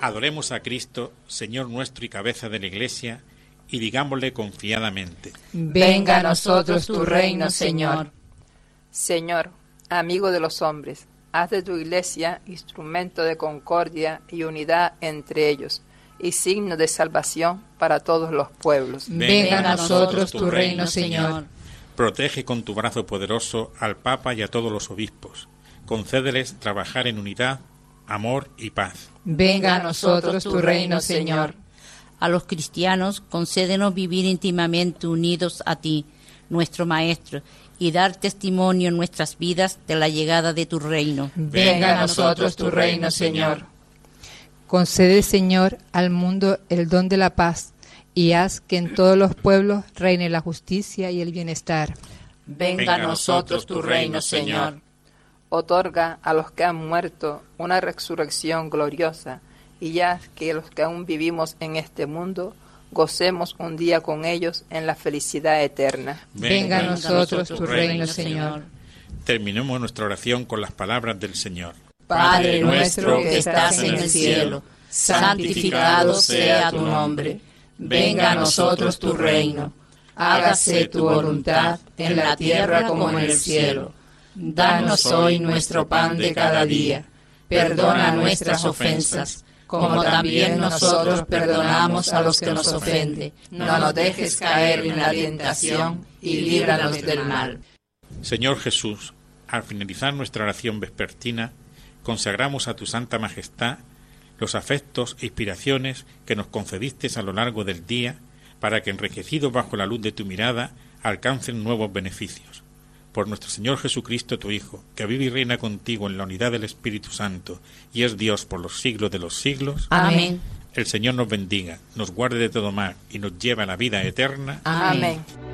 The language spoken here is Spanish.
Adoremos a Cristo, Señor nuestro y cabeza de la Iglesia, y digámosle confiadamente: Venga a nosotros tu reino, Señor. Señor, amigo de los hombres, haz de tu Iglesia instrumento de concordia y unidad entre ellos, y signo de salvación para todos los pueblos. Venga a nosotros tu reino, Señor. Protege con tu brazo poderoso al Papa y a todos los obispos. Concédeles trabajar en unidad, amor y paz. Venga a nosotros tu reino, Señor. A los cristianos, concédenos vivir íntimamente unidos a ti, nuestro Maestro, y dar testimonio en nuestras vidas de la llegada de tu reino. Venga a nosotros tu reino, Señor. Concede, Señor, al mundo el don de la paz, y haz que en todos los pueblos reine la justicia y el bienestar. Venga a nosotros tu reino, Señor. Otorga a los que han muerto una resurrección gloriosa, y haz que los que aún vivimos en este mundo gocemos un día con ellos en la felicidad eterna. Venga a nosotros tu reino, Señor. Terminemos nuestra oración con las palabras del Señor. Padre nuestro que estás en el cielo, santificado sea tu nombre. Venga a nosotros tu reino. Hágase tu voluntad en la tierra como en el cielo. Danos hoy nuestro pan de cada día. Perdona nuestras ofensas, como también nosotros perdonamos a los que nos ofenden. No nos dejes caer en la tentación y líbranos del mal. Señor Jesús, al finalizar nuestra oración vespertina, consagramos a tu Santa Majestad los afectos e inspiraciones que nos concediste a lo largo del día, para que, enriquecidos bajo la luz de tu mirada, alcancen nuevos beneficios. Por nuestro Señor Jesucristo, tu Hijo, que vive y reina contigo en la unidad del Espíritu Santo, y es Dios por los siglos de los siglos. Amén. El Señor nos bendiga, nos guarde de todo mal, y nos lleve a la vida eterna. Amén.